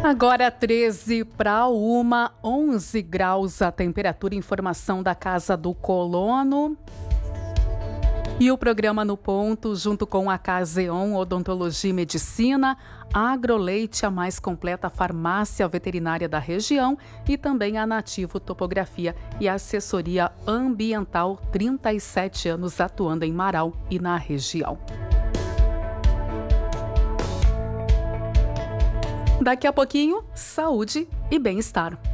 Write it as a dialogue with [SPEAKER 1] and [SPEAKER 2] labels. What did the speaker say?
[SPEAKER 1] Agora 13 para 1, 11 graus a temperatura, informação da Casa do Colono. E o programa No Ponto, junto com a Caseon Odontologia e Medicina, Agroleite, a mais completa farmácia veterinária da região, e também a Nativo Topografia e Assessoria Ambiental, 37 anos atuando em Marau e na região. Daqui a pouquinho, saúde e bem-estar.